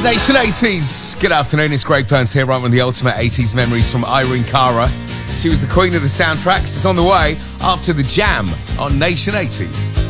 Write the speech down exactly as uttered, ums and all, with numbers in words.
Nation eighties. Good afternoon, it's Greg Burns here, right with the ultimate eighties memories from Irene Cara. She was the queen of the soundtracks. It's on the way after the Jam on Nation eighties.